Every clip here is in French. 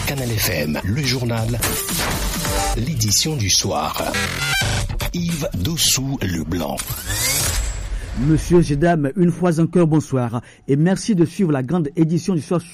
Canal FM, le journal, l'édition du soir. Yves Dossou-Leblanc. Monsieur et dames, une fois encore, bonsoir. Et merci de suivre la grande édition du soir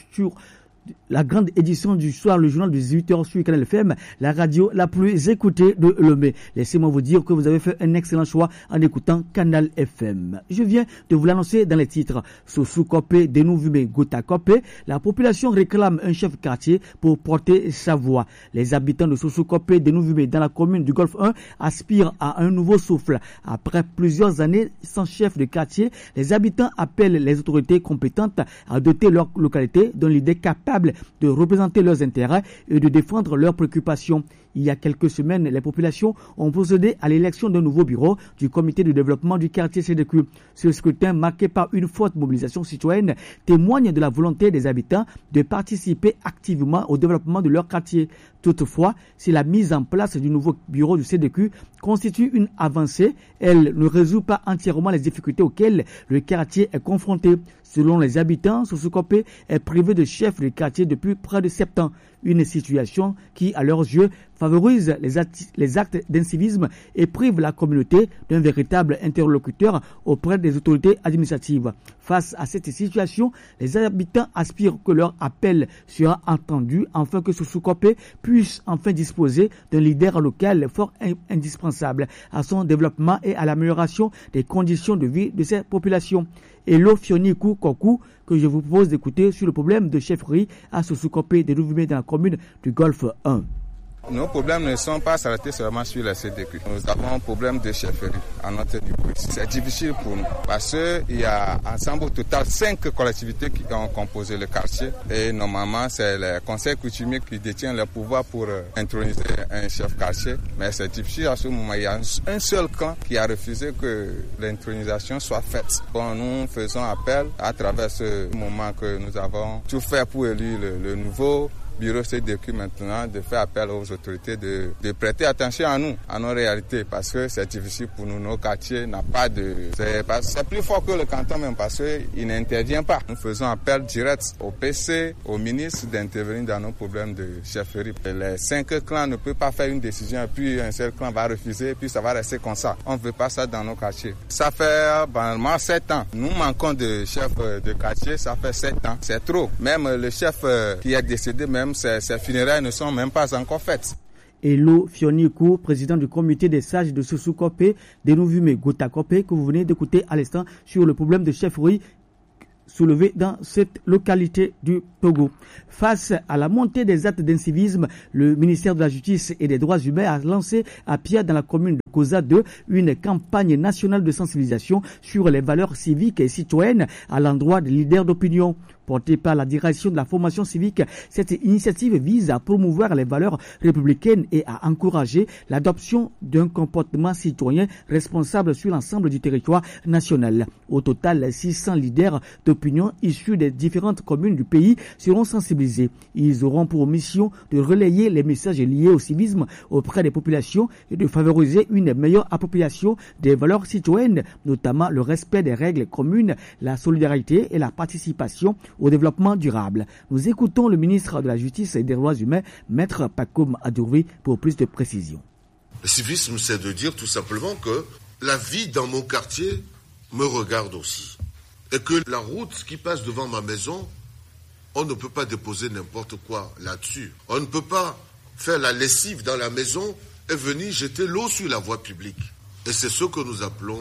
le journal de 18h sur Canal FM, la radio la plus écoutée de Lomé. Laissez-moi vous dire que vous avez fait un excellent choix en écoutant Canal FM. Je viens de vous l'annoncer dans les titres. Sossou Kopé, Denouvume, Gota Kopé, la population réclame un chef quartier pour porter sa voix. Les habitants de Sossou Kopé, Denouvume, dans la commune du Golfe 1, aspirent à un nouveau souffle. Après plusieurs années sans chef de quartier, les habitants appellent les autorités compétentes à doter leur localité d'un leader capable de représenter leurs intérêts et de défendre leurs préoccupations. Il y a quelques semaines, les populations ont procédé à l'élection d'un nouveau bureau du comité de développement du quartier CDQ. Ce scrutin, marqué par une forte mobilisation citoyenne, témoigne de la volonté des habitants de participer activement au développement de leur quartier. Toutefois, si la mise en place du nouveau bureau du CDQ constitue une avancée, elle ne résout pas entièrement les difficultés auxquelles le quartier est confronté. Selon les habitants, Sossou Kopé est privé de chef de quartier depuis près de 7 ans. Une situation qui, à leurs yeux, favorise les actes d'incivisme et prive la communauté d'un véritable interlocuteur auprès des autorités administratives. Face à cette situation, les habitants aspirent que leur appel sera entendu afin que Sossou Kopé puisse enfin disposer d'un leader local fort indispensable à son développement et à l'amélioration des conditions de vie de ces populations. Hello Fionikou Kokou, que je vous propose d'écouter sur le problème de chefferie à Sossou Kopé de Louvoumé dans la commune du Golfe 1. Nos problèmes ne sont pas s'arrêter seulement sur la CDQ. Nous avons un problème de chefferie à notre niveau. C'est difficile pour nous parce qu'il y a ensemble au total 5 collectivités qui ont composé le quartier et normalement c'est le conseil coutumier qui détient le pouvoir pour introniser un chef quartier. Mais c'est difficile à ce moment. Il y a un seul clan qui a refusé que l'intronisation soit faite. Bon, nous faisons appel à travers ce moment que nous avons tout fait pour élire le nouveau bureau CDQ maintenant, de faire appel aux autorités de prêter attention à nous, à nos réalités, parce que c'est difficile pour nous. Nos quartiers n'ont pas de... C'est plus fort que le canton même, parce qu'il n'intervient pas. Nous faisons appel direct au PC, au ministre d'intervenir dans nos problèmes de chefferie. Les 5 clans ne peuvent pas faire une décision et puis un seul clan va refuser et puis ça va rester comme ça. On ne veut pas ça dans nos quartiers. Ça fait banalement 7 ans. Nous manquons de chef de quartier, ça fait 7 ans. C'est trop. Même le chef qui est décédé, même ces funérailles ne sont même pas encore faites. Hello Fionikou, président du comité des sages de Sossou Kopé, Denouvume Gota Kopé, que vous venez d'écouter à l'instant sur le problème de chefferie soulevé dans cette localité du Togo. Face à la montée des actes d'incivisme, le ministère de la Justice et des Droits humains a lancé à Pia, dans la commune de Koza 2, une campagne nationale de sensibilisation sur les valeurs civiques et citoyennes à l'endroit des leaders d'opinion. Portée par la direction de la formation civique, cette initiative vise à promouvoir les valeurs républicaines et à encourager l'adoption d'un comportement citoyen responsable sur l'ensemble du territoire national. Au total, 600 leaders d'opinion issus des différentes communes du pays seront sensibilisés. Ils auront pour mission de relayer les messages liés au civisme auprès des populations et de favoriser une meilleure appropriation des valeurs citoyennes, notamment le respect des règles communes, la solidarité et la participation au développement durable. Nous écoutons le ministre de la Justice et des Droits humains, Maître Pakoum Adouri, pour plus de précisions. Le civisme, c'est de dire tout simplement que la vie dans mon quartier me regarde aussi. Et que la route qui passe devant ma maison, on ne peut pas déposer n'importe quoi là-dessus. On ne peut pas faire la lessive dans la maison et venir jeter l'eau sur la voie publique. Et c'est ce que nous appelons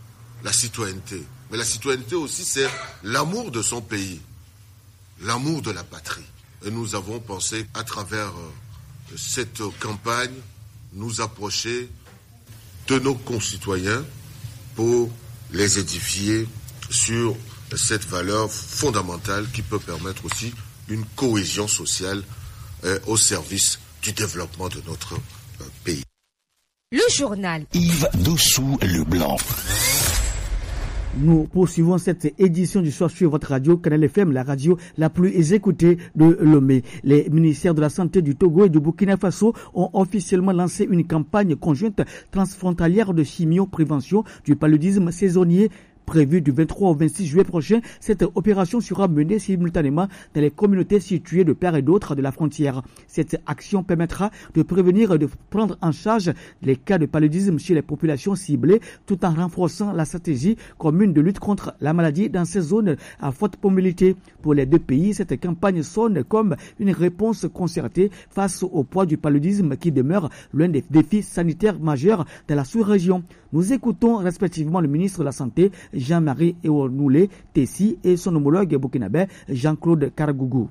la citoyenneté. Mais la citoyenneté aussi, c'est l'amour de son pays. L'amour de la patrie. Et nous avons pensé, à travers cette campagne, nous approcher de nos concitoyens pour les édifier sur cette valeur fondamentale qui peut permettre aussi une cohésion sociale au service du développement de notre pays. Le journal Yves Dossou-Leblanc. Nous poursuivons cette édition du soir sur votre radio Canal FM, la radio la plus écoutée de Lomé. Les ministères de la Santé du Togo et du Burkina Faso ont officiellement lancé une campagne conjointe transfrontalière de chimio-prévention du paludisme saisonnier Prévue du 23 au 26 juillet prochain, cette opération sera menée simultanément dans les communautés situées de part et d'autre de la frontière. Cette action permettra de prévenir et de prendre en charge les cas de paludisme chez les populations ciblées tout en renforçant la stratégie commune de lutte contre la maladie dans ces zones à forte mobilité. Pour les deux pays, cette campagne sonne comme une réponse concertée face au poids du paludisme qui demeure l'un des défis sanitaires majeurs de la sous-région. Nous écoutons respectivement le ministre de la Santé, Jean-Marie Ewonoulé Tessi, et son homologue burkinabé, Jean-Claude Karagougou.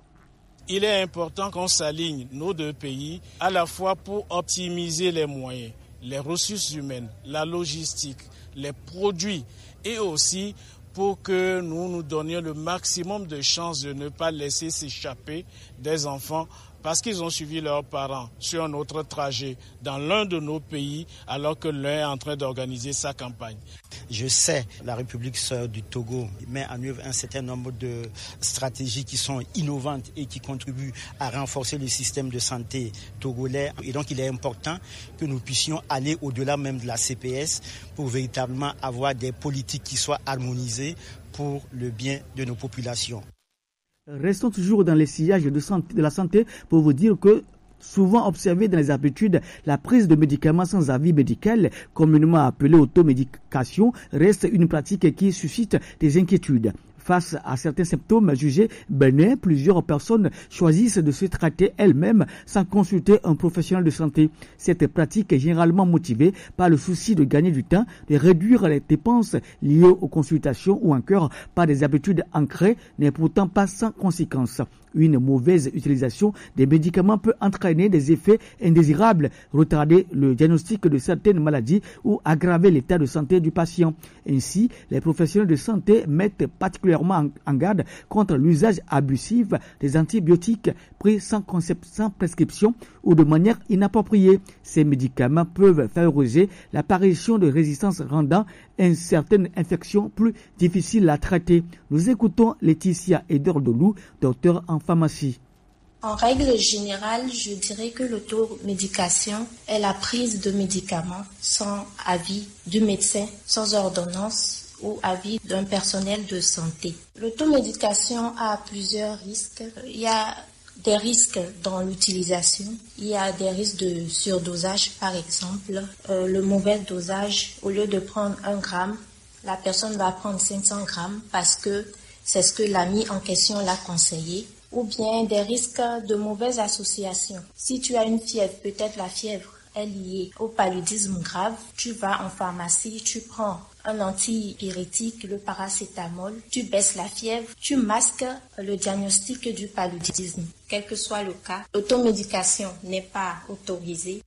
Il est important qu'on s'aligne, nos deux pays, à la fois pour optimiser les moyens, les ressources humaines, la logistique, les produits, et aussi pour que nous nous donnions le maximum de chances de ne pas laisser s'échapper des enfants parce qu'ils ont suivi leurs parents sur un autre trajet dans l'un de nos pays alors que l'un est en train d'organiser sa campagne. Je sais, la République sœur du Togo met en œuvre un certain nombre de stratégies qui sont innovantes et qui contribuent à renforcer le système de santé togolais. Et donc il est important que nous puissions aller au-delà même de la CPS pour véritablement avoir des politiques qui soient harmonisées pour le bien de nos populations. Restons toujours dans les sillages de la santé pour vous dire que souvent observé dans les habitudes, la prise de médicaments sans avis médical, communément appelée automédication, reste une pratique qui suscite des inquiétudes. Face à certains symptômes jugés bénins, plusieurs personnes choisissent de se traiter elles-mêmes sans consulter un professionnel de santé. Cette pratique est généralement motivée par le souci de gagner du temps, de réduire les dépenses liées aux consultations ou encore par des habitudes ancrées, n'est pourtant pas sans conséquences. Une mauvaise utilisation des médicaments peut entraîner des effets indésirables, retarder le diagnostic de certaines maladies ou aggraver l'état de santé du patient. Ainsi, les professionnels de santé mettent particulièrement en garde contre l'usage abusif des antibiotiques pris sans prescription ou de manière inappropriée. Ces médicaments peuvent favoriser l'apparition de résistances rendant certaines infections plus difficiles à traiter. Nous écoutons Laetitia Edordolou, docteur en pharmacie. En règle générale, je dirais que l'automédication est la prise de médicaments sans avis du médecin, sans ordonnance ou avis d'un personnel de santé. L'automédication a plusieurs risques. Il y a des risques dans l'utilisation. Il y a des risques de surdosage, par exemple. Le mauvais dosage, au lieu de prendre 1 gramme, la personne va prendre 500 grammes parce que c'est ce que l'ami en question l'a conseillé. Ou bien des risques de mauvaise association. Si tu as une fièvre, peut-être la fièvre est liée au paludisme grave, tu vas en pharmacie, tu prends un antipyrétique, le paracétamol, tu baisses la fièvre, tu masques le diagnostic du paludisme. Quel que soit le cas, l'automédication n'est pas autorisée.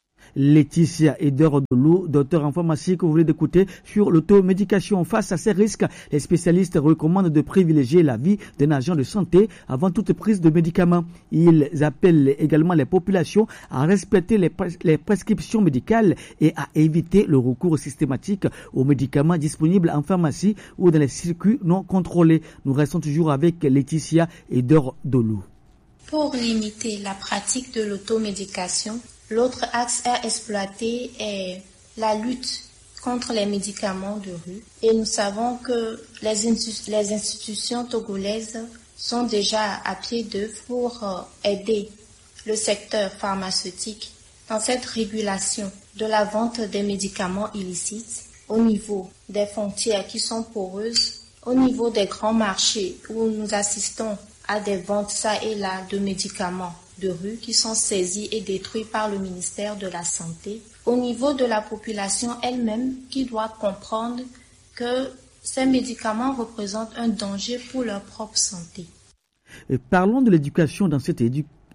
Laetitia Edordolou, docteur en pharmacie que vous voulez d'écouter sur l'automédication. Face à ces risques, les spécialistes recommandent de privilégier l'avis d'un agent de santé avant toute prise de médicaments. Ils appellent également les populations à respecter les prescriptions médicales et à éviter le recours systématique aux médicaments disponibles en pharmacie ou dans les circuits non contrôlés. Nous restons toujours avec Laetitia Edordolou. Pour limiter la pratique de l'automédication, l'autre axe à exploiter est la lutte contre les médicaments de rue. Et nous savons que les institutions togolaises sont déjà à pied d'œuvre pour aider le secteur pharmaceutique dans cette régulation de la vente des médicaments illicites au niveau des frontières qui sont poreuses, au niveau des grands marchés où nous assistons à des ventes ça et là de médicaments de rue qui sont saisis et détruits par le ministère de la Santé, au niveau de la population elle-même qui doit comprendre que ces médicaments représentent un danger pour leur propre santé. Et parlons de l'éducation dans cette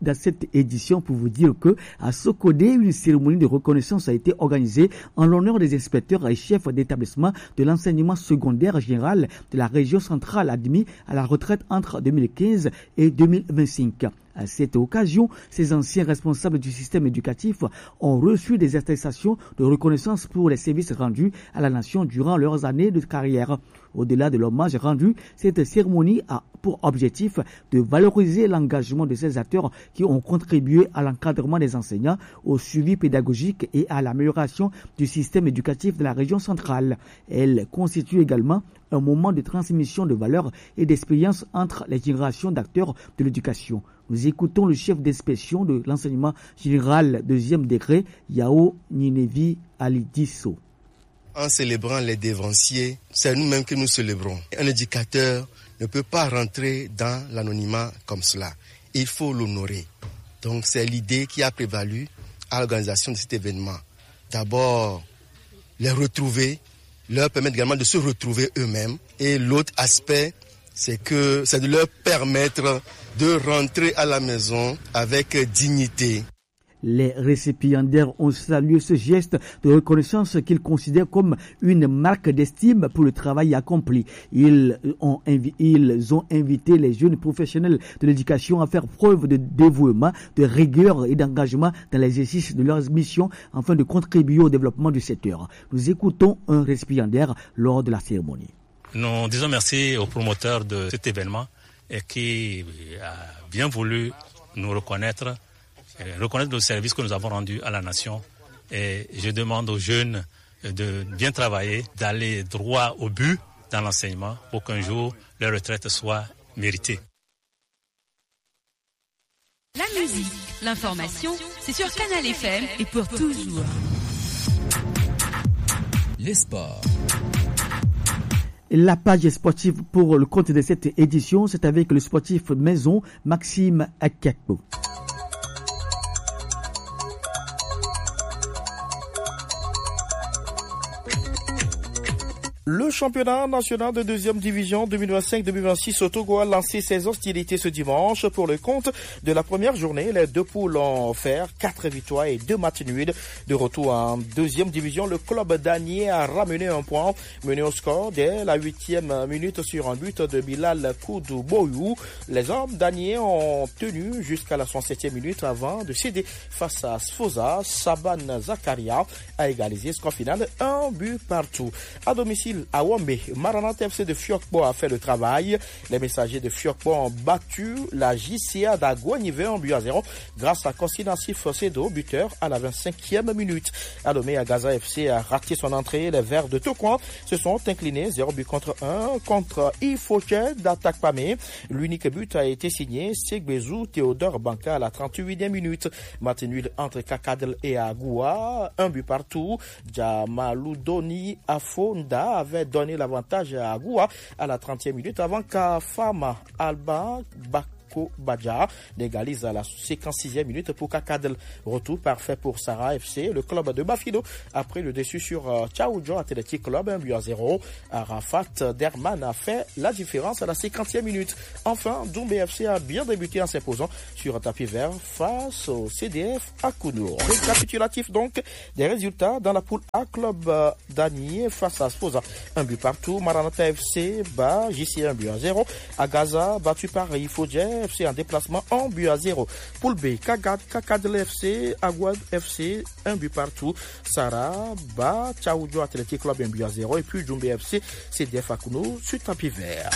édition pour vous dire que à Sokodé, une cérémonie de reconnaissance a été organisée en l'honneur des inspecteurs et chefs d'établissement de l'enseignement secondaire général de la région centrale admis à la retraite entre 2015 et 2025. À cette occasion, ces anciens responsables du système éducatif ont reçu des attestations de reconnaissance pour les services rendus à la nation durant leurs années de carrière. Au-delà de l'hommage rendu, cette cérémonie a pour objectif de valoriser l'engagement de ces acteurs qui ont contribué à l'encadrement des enseignants, au suivi pédagogique et à l'amélioration du système éducatif de la région centrale. Elle constitue également un moment de transmission de valeurs et d'expérience entre les générations d'acteurs de l'éducation. Nous écoutons le chef d'inspection de l'enseignement général 2e degré, Yao Ninevi Alidisso. En célébrant les dévanciers, c'est nous-mêmes que nous célébrons. Un éducateur ne peut pas rentrer dans l'anonymat comme cela. Il faut l'honorer. Donc c'est l'idée qui a prévalu à l'organisation de cet événement. D'abord, les retrouver, leur permettre également de se retrouver eux-mêmes. Et l'autre aspect, c'est de leur permettre de rentrer à la maison avec dignité. Les récipiendaires ont salué ce geste de reconnaissance qu'ils considèrent comme une marque d'estime pour le travail accompli. Ils ont invité les jeunes professionnels de l'éducation à faire preuve de dévouement, de rigueur et d'engagement dans l'exercice de leurs missions afin de contribuer au développement du secteur. Nous écoutons un récipiendaire lors de la cérémonie. Nous disons merci aux promoteurs de cet événement et qui a bien voulu nous reconnaître le service que nous avons rendu à la nation. Et je demande aux jeunes de bien travailler, d'aller droit au but dans l'enseignement pour qu'un jour leur retraite soit méritée. La musique, l'information, c'est sur Canal FM et pour toujours. Les sports. La page sportive pour le compte de cette édition, c'est avec le sportif maison Maxime Akakpo. Le championnat national de 2e division 2025-2026 au Togo a lancé ses hostilités ce dimanche. Pour le compte de la première journée, les deux poules ont offert 4 victoires et 2 matchs nuls. De retour en 2e division, le club danier a ramené un point mené au score dès la 8e minute sur un but de Bilal Koudou Boyou. Les hommes daniers ont tenu jusqu'à la 67e minute avant de céder face à Sfoza. Saban Zakaria a égalisé, score final 1 but partout. À domicile à Wombe, Maranatha FC de Fiokpo a fait le travail. Les messagers de Fiokpo ont battu la JCA d'Aguanive 1-0 grâce à Kosinassif Sedo, buteur à la 25e minute. Alomé à Gaza FC a raté son entrée. Les Verts de Tokoan se sont inclinés 0-1 contre Ifoche d'Attaque Pamé. L'unique but a été signé Segbezou Théodore Banka à la 38e minute. Match nul entre Kakadel et Agoua, 1 but partout. Jamaloudoni Afonda avait donné l'avantage à Agoua à la 30e minute avant qu'Afama Alba Badja l'égalise à la 56e minute pour Kakadel. Retour parfait pour Sarah FC. Le club de Bafido a pris le dessus sur Tchaoudjo Athletic Club 1-0. Arafat Derman a fait la différence à la 50e minute. Enfin, Doumbé FC a bien débuté en s'imposant sur un tapis vert face au CDF à Kounour. Récapitulatif donc des résultats dans la poule A. Club Danier face à Sposa 1 but partout. Maranatha FC bat JC 1-0. À Gaza battu par Ifodje FC en déplacement 1-0. Poule B, Kakadel FC, Aguad FC, 1 but partout. Sarah bat Tchaoudjo Athletic Club 1-0. Et puis Doumbé FC, CDF Akounou sur tapis vert.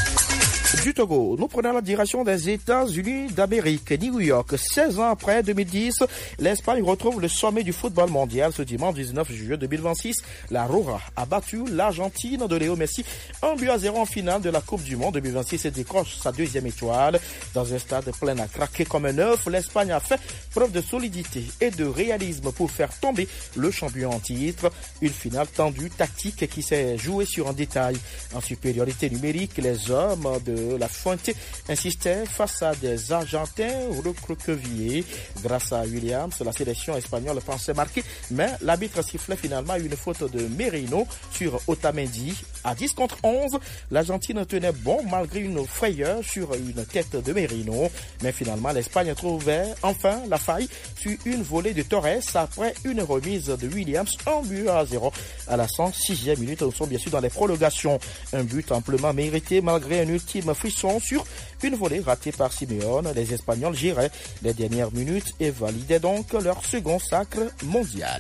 Du Togo, nous prenons la direction des États-Unis d'Amérique, New York. 16 ans après 2010, l'Espagne retrouve le sommet du football mondial ce dimanche 19 juillet 2026. La Roja a battu l'Argentine de Léo Messi 1-0 en finale de la Coupe du Monde 2026 et décroche sa 2e étoile. Dans un stade plein à craquer comme un œuf, l'Espagne a fait preuve de solidité et de réalisme pour faire tomber le champion en titre. Une finale tendue, tactique qui s'est jouée sur un détail. En supériorité numérique, les hommes de la Fuente insistait face à des Argentins recroquevillés. Grâce à Williams, la sélection espagnole pensait marquer, mais l'arbitre sifflait finalement une faute de Merino sur Otamendi. À 10-11, l'Argentine tenait bon malgré une frayeur sur une tête de Merino. Mais finalement, l'Espagne trouvait enfin la faille sur une volée de Torres après une remise de Williams 1-0 à la 106e minute. Nous sommes bien sûr dans les prolongations. Un but amplement mérité malgré un ultime frisson sur une volée ratée par Simeone. Les Espagnols géraient les dernières minutes et validaient donc leur second sacre mondial.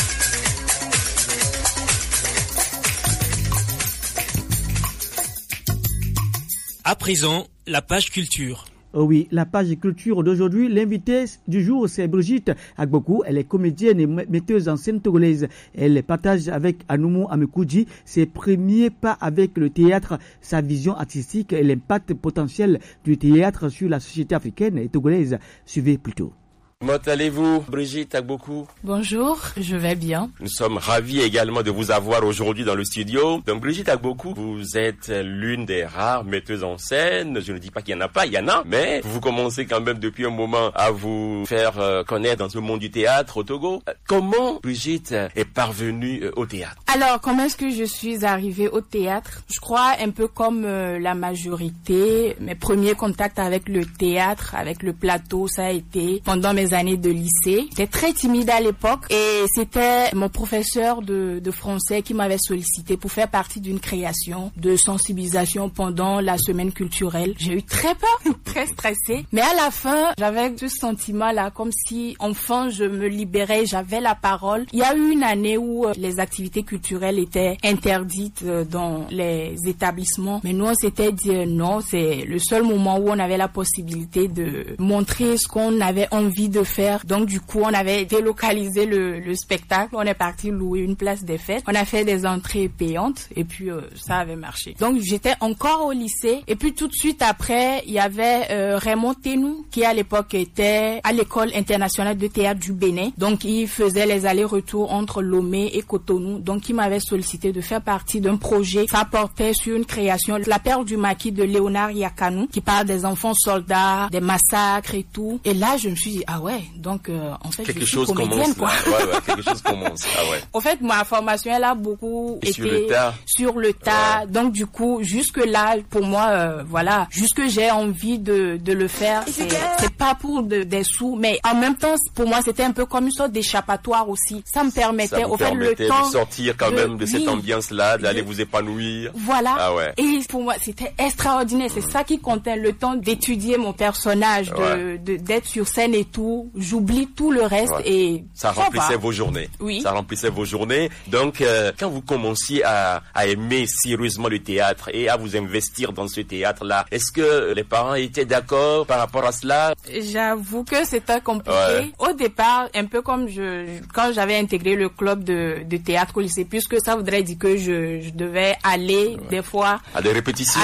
À présent, la page culture. Oh oui, la page culture d'aujourd'hui, l'invitée du jour, c'est Brigitte Agbokou. Elle est comédienne et metteuse en scène togolaise. Elle partage avec Anoumou Amekoudji ses premiers pas avec le théâtre, sa vision artistique et l'impact potentiel du théâtre sur la société africaine et togolaise. Suivez plutôt. Comment allez-vous, Brigitte Agbokou? Bonjour, je vais bien. Nous sommes ravis également de vous avoir aujourd'hui dans le studio. Donc, Brigitte Agbokou, vous êtes l'une des rares metteuses en scène. Je ne dis pas qu'il n'y en a pas, il y en a, mais vous commencez quand même depuis un moment à vous faire connaître dans ce monde du théâtre au Togo. Comment Brigitte est parvenue au théâtre? Alors, comment est-ce que je suis arrivée au théâtre? Je crois un peu comme la majorité, mes premiers contacts avec le théâtre, avec le plateau, ça a été pendant mes années de lycée. J'étais très timide à l'époque et c'était mon professeur de français qui m'avait sollicité pour faire partie d'une création de sensibilisation pendant la semaine culturelle. J'ai eu très peur, très stressée, mais à la fin, j'avais ce sentiment-là comme si enfin je me libérais, j'avais la parole. Il y a eu une année où les activités culturelles étaient interdites dans les établissements, mais nous on s'était dit non, c'est le seul moment où on avait la possibilité de montrer ce qu'on avait envie de faire. Donc du coup, on avait délocalisé le spectacle. On est parti louer une place des fêtes. On a fait des entrées payantes et puis ça avait marché. Donc j'étais encore au lycée et puis tout de suite après, il y avait Raymond Tenou qui à l'époque était à l'école internationale de théâtre du Bénin. Donc il faisait les allers-retours entre Lomé et Cotonou. Donc il m'avait sollicité de faire partie d'un projet. Ça portait sur une création, La Perle du Maquis de Léonard Yakanou, qui parle des enfants soldats, des massacres et tout. Et là, je me suis dit, ah ouais, donc en fait, quelque je suis chose comédienne, commence, quoi. Ouais, quelque chose commence. Ah ouais. En fait, ma formation, elle a beaucoup été sur le tas. Ouais. Donc du coup, jusque là, pour moi, voilà, jusque j'ai envie de le faire. C'est pas pour des sous, mais en même temps, pour moi, c'était un peu comme une sorte d'échappatoire aussi. Ça me permettait, au fait, le temps de sortir quand même de cette ambiance-là, d'aller vous épanouir. Voilà. Ah ouais. Et pour moi, c'était extraordinaire. C'est ça qui comptait, le temps d'étudier mon personnage, d'être sur scène et tout. J'oublie tout le reste et ça remplissait vos journées. Oui. Ça remplissait vos journées. Donc, quand vous commenciez à aimer sérieusement le théâtre et à vous investir dans ce théâtre-là, est-ce que les parents étaient d'accord par rapport à cela? J'avoue que c'était compliqué. Ouais. Au départ, un peu comme quand j'avais intégré le club de théâtre au lycée, puisque ça voudrait dire que je devais aller des fois à des répétitions,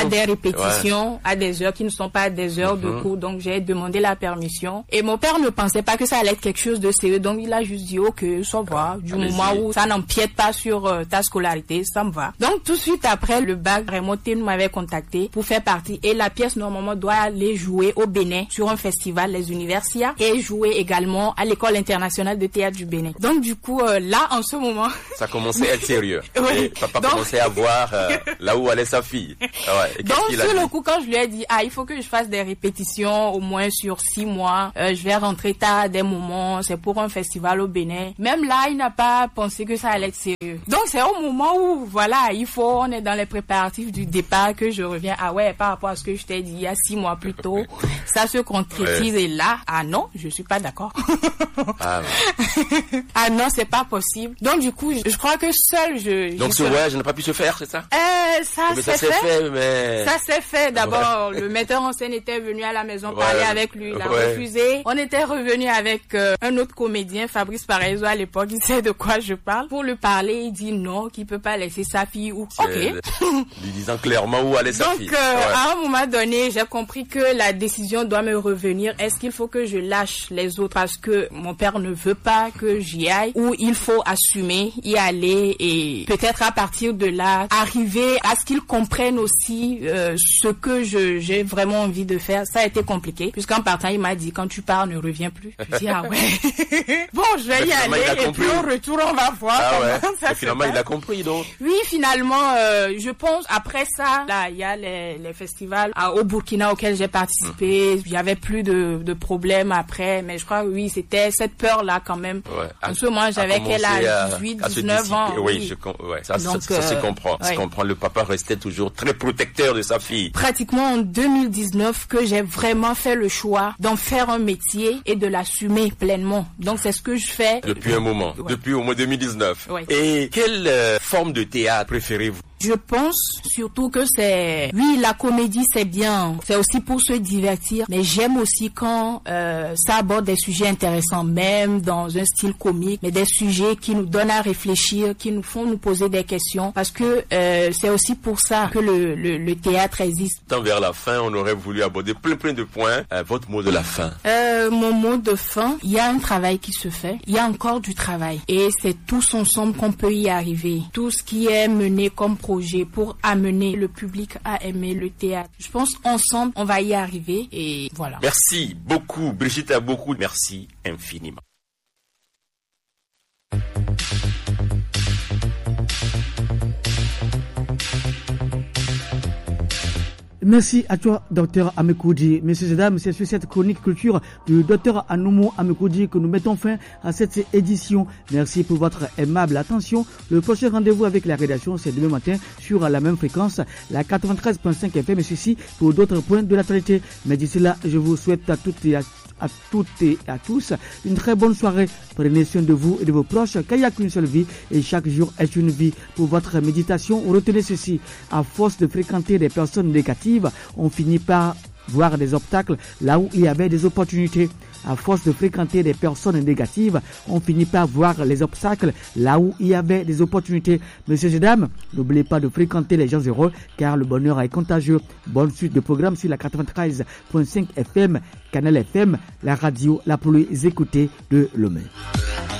à des heures qui ne sont pas des heures de cours. Donc j'ai demandé la permission et mon père ne pensait pas que ça allait être quelque chose de sérieux. Donc il a juste dit ok, ça va. Du moment où ça n'empiète pas sur ta scolarité, ça me va. Donc tout de suite après le bac, Raymond Tenou m'avait contacté pour faire partie et la pièce normalement doit aller jouer au Bénin sur un festival, les Universias, et jouer également à l'école internationale de théâtre du Bénin. Donc du coup là en ce moment ça commençait à être sérieux. Oui. Et papa commençait à voir là où allait sa fille. Ouais. Donc sur le coup, quand je lui ai dit il faut que je fasse des répétitions au moins sur 6 mois, je vais rentrer tard à des moments, c'est pour un festival au Bénin. Même là, il n'a pas pensé que ça allait être sérieux. Donc c'est au moment où voilà, on est dans les préparatifs du départ que je reviens. Ah ouais, par rapport à ce que je t'ai dit il y a 6 mois plus tôt, ça se concrétise et là, non, je suis pas d'accord. Ah non, c'est pas possible. Donc du coup, je crois que seul Donc ce voyage n'a pas pu se faire, c'est ça? Ça s'est fait. Ça s'est fait. D'abord, le metteur en scène était venu à la maison parler avec lui, il a refusé. On était revenu avec un autre comédien, Fabrice Paraiso à l'époque, il sait de quoi je parle. Pour lui parler, il dit non, qu'il peut pas laisser sa fille ou ok. Lui disant clairement où allait sa fille. Donc à un moment donné, j'ai compris que la décision doit me revenir. Est-ce qu'il faut que je lâche les autres parce que mon père ne veut pas que j'y aille, ou il faut assumer, y aller et peut-être à partir de là arriver à ce qu'ils comprennent aussi ce que j'ai vraiment envie de faire. Ça a été compliqué puisqu'en partant il m'a dit quand tu pars ne reviens plus. Je dis, ah ouais. Bon, je vais y aller et puis au retour, on va voir comment ça se finalement, il a compris, donc. Oui, finalement, je pense, après ça, là, il y a les festivals au Burkina auxquels j'ai participé. Il y avait plus de problèmes après, mais je crois, oui, c'était cette peur-là quand même. Ouais. En ce moment, j'avais quel âge? 18, 19 ans. Oui, ça se comprend. Ça se comprend. Le papa restait toujours très protecteur de sa fille. Pratiquement en 2019 que j'ai vraiment fait le choix d'en faire un métier et de l'assumer pleinement. Donc c'est ce que je fais. Depuis un moment, depuis au mois 2019. Ouais. Et quelle forme de théâtre préférez-vous? Je pense surtout que oui, la comédie c'est bien, c'est aussi pour se divertir, mais j'aime aussi quand ça aborde des sujets intéressants, même dans un style comique, mais des sujets qui nous donnent à réfléchir, qui nous font nous poser des questions, parce que c'est aussi pour ça que le théâtre existe. Tant vers la fin, on aurait voulu aborder plein de points. Votre mot de la fin? Mon mot de fin, il y a un travail qui se fait, il y a encore du travail, et c'est tous ensemble qu'on peut y arriver. Tout ce qui est mené comme projet pour amener le public à aimer le théâtre. Je pense ensemble, on va y arriver et voilà. Merci beaucoup, Brigitte, beaucoup. Merci infiniment. Merci à toi, docteur Amekoudi. Messieurs et dames, c'est sur cette chronique culture du docteur Anoumou Amekoudi que nous mettons fin à cette édition. Merci pour votre aimable attention. Le prochain rendez-vous avec la rédaction, c'est demain matin sur la même fréquence, la 93.5 FM, et ceci pour d'autres points de l'actualité. Mais d'ici là, je vous souhaite à toutes et à tous une très bonne soirée. Prenez soin de vous et de vos proches, car il n'y a qu'une seule vie et chaque jour est une vie. Pour votre méditation, retenez ceci: à force de fréquenter des personnes négatives, on finit par voir des obstacles là où il y avait des opportunités. À force de fréquenter des personnes négatives, on finit par voir les obstacles là où il y avait des opportunités. Messieurs et dames, n'oubliez pas de fréquenter les gens heureux, car le bonheur est contagieux. Bonne suite de programme sur la 93.5 FM, Canal FM, la radio la plus écoutée de Lomé.